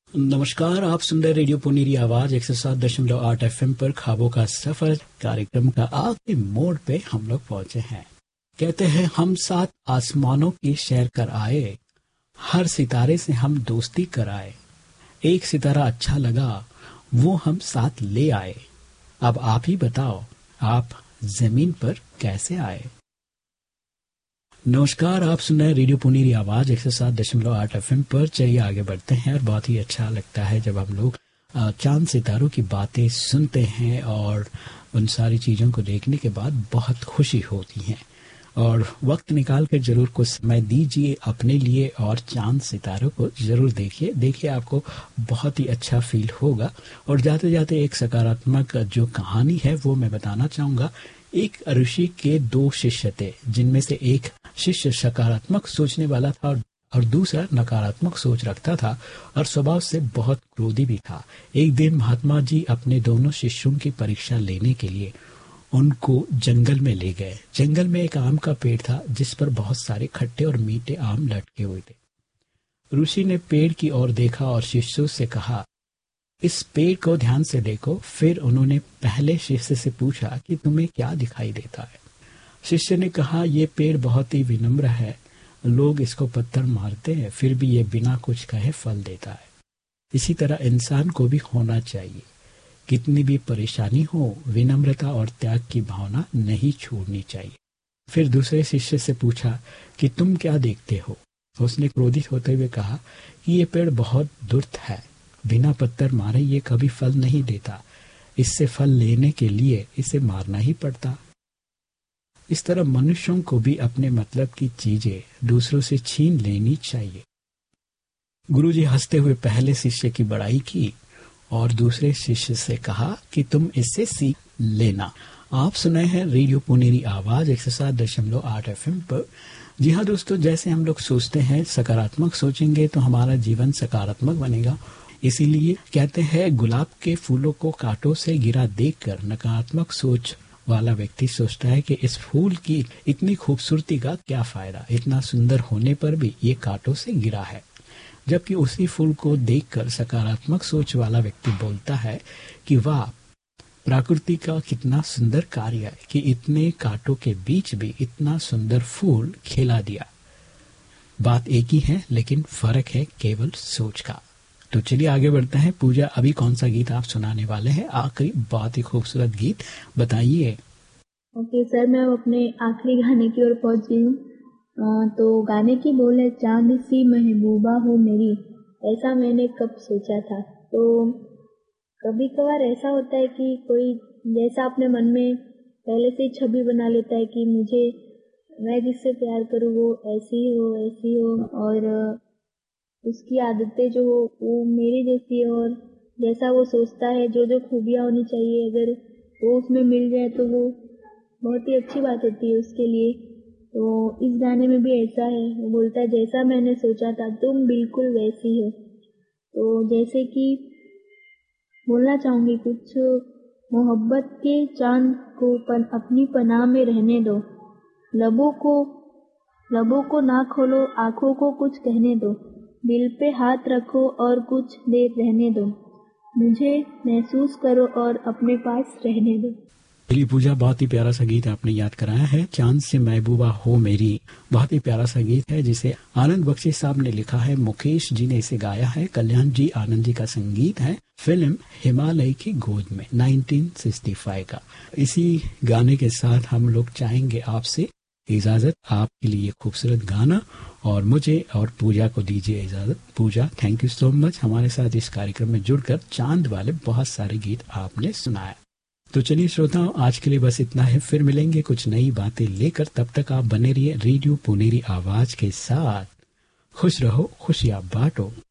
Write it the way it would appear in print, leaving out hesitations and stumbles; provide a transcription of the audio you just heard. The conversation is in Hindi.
नमस्कार, आप सुन रहे रेडियो पुनेरी आवाज 107.8 FM पर ख्वाबों का सफर कार्यक्रम का आखिरी मोड़ पे हम लोग पहुंचे हैं। कहते हैं हम सात आसमानों की सैर कर आए, हर सितारे से हम दोस्ती कराए, एक सितारा अच्छा लगा वो हम साथ ले आए। अब आप ही बताओ, आप जमीन पर कैसे आए। नमस्कार, आप सुन रहे हैं रेडियो पुनेरी आवाज 107.8 FM पर। चलिए आगे बढ़ते हैं। और बहुत ही अच्छा लगता है जब हम लोग चांद सितारों की बातें सुनते हैं और उन सारी चीजों को देखने के बाद बहुत खुशी होती है। और वक्त निकाल कर जरूर कुछ समय दीजिए अपने लिए और चांद सितारों को जरूर देखिए आपको बहुत ही अच्छा फील होगा। और जाते जाते एक सकारात्मक जो कहानी है वो मैं बताना चाहूंगा। एक ऋषि के दो शिष्य थे, जिनमें से एक शिष्य सकारात्मक सोचने वाला था और दूसरा नकारात्मक सोच रखता था और स्वभाव से बहुत क्रोधी भी था। एक दिन महात्मा जी अपने दोनों शिष्यों की परीक्षा लेने के लिए उनको जंगल में ले गए। जंगल में एक आम का पेड़ था जिस पर बहुत सारे खट्टे और मीठे आम लटके हुए थे। ऋषि ने पेड़ की ओर देखा और शिष्यों से कहा, इस पेड़ को ध्यान से देखो। फिर उन्होंने पहले शिष्य से पूछा कि तुम्हें क्या दिखाई देता है। शिष्य ने कहा, ये पेड़ बहुत ही विनम्र है, लोग इसको पत्थर मारते हैं फिर भी ये बिना कुछ कहे फल देता है। इसी तरह इंसान को भी होना चाहिए, कितनी भी परेशानी हो विनम्रता और त्याग की भावना नहीं छोड़नी चाहिए। फिर दूसरे शिष्य से पूछा कि तुम क्या देखते हो। उसने क्रोधित होते हुए कहा कि ये पेड़ बहुत दुष्ट है, बिना पत्थर मारे ये कभी फल नहीं देता, इससे फल लेने के लिए इसे मारना ही पड़ता। इस तरह मनुष्यों को भी अपने मतलब की चीजें दूसरों से छीन लेनी चाहिए। गुरुजी हंसते हुए पहले शिष्य की बड़ाई की और दूसरे शिष्य से कहा कि तुम इससे सीख लेना। आप सुनाए हैं रेडियो पुनेरी आवाज 107.8 FM पर। जी हाँ दोस्तों, जैसे हम लोग सोचते हैं सकारात्मक सोचेंगे तो हमारा जीवन सकारात्मक बनेगा। इसीलिए कहते हैं गुलाब के फूलों को कांटों से गिरा देखकर नकारात्मक सोच वाला व्यक्ति सोचता है कि इस फूल की इतनी खूबसूरती का क्या फायदा, इतना सुंदर होने पर भी ये कांटों से गिरा है। जबकि उसी फूल को देखकर सकारात्मक सोच वाला व्यक्ति बोलता है कि वाह, प्रकृति का कितना सुंदर कार्य है कि इतने कांटों के बीच भी इतना सुंदर फूल खिला दिया। बात एक ही है लेकिन फर्क है केवल सोच का। तो चलिए आगे बढ़ते हैं। पूजा, अभी कौन सा गीत आप सुनाने वाले हैं? आखिरी बहुत ही खूबसूरत गीत बताइए। ओके सर, मैं अपने आखिरी गाने की ओर पहुंची हूँ। तो गाने की बोल है, चांद सी महबूबा हो मेरी, ऐसा मैंने कब सोचा था। तो कभी कभार ऐसा होता है कि कोई जैसा अपने मन में पहले से ही छवि बना लेता है कि मैं जिससे प्यार करूँ वो ऐसी हो और उसकी आदतें जो हो वो मेरी जैसी हो, और जैसा वो सोचता है जो खूबियाँ होनी चाहिए अगर वो उसमें मिल जाए तो वो बहुत ही अच्छी बात होती है उसके लिए। तो इस गाने में भी ऐसा है, वो बोलता है जैसा मैंने सोचा था तुम बिल्कुल वैसी हो। तो जैसे कि बोलना चाहूँगी कुछ, मोहब्बत के चांद को अपनी पनाह में रहने दो, लबों को ना खोलो, आँखों को कुछ कहने दो, दिल पे हाथ रखो और कुछ देर रहने दो, मुझे महसूस करो और अपने पास रहने दो। चलिए पूजा, बहुत ही प्यारा सा गीत आपने याद कराया है, चांद से महबूबा हो मेरी। बहुत ही प्यारा सा गीत है जिसे आनंद बख्शी साहब ने लिखा है, मुकेश जी ने इसे गाया है, कल्याण जी आनंद जी का संगीत है। फिल्म हिमालय की गोद में 1965 का। इसी गाने के साथ हम लोग चाहेंगे आपसे इजाजत। आपके लिए खूबसूरत गाना और मुझे और पूजा को दीजिए इजाजत। पूजा, थैंक यू सो मच हमारे साथ इस कार्यक्रम में जुड़कर चांद वाले बहुत सारे गीत आपने सुनाया। तो चलिए श्रोताओं, आज के लिए बस इतना है। फिर मिलेंगे कुछ नई बातें लेकर। तब तक आप बने रहिए रेडियो पुनेरी आवाज के साथ। खुश रहो, खुशियां बांटो।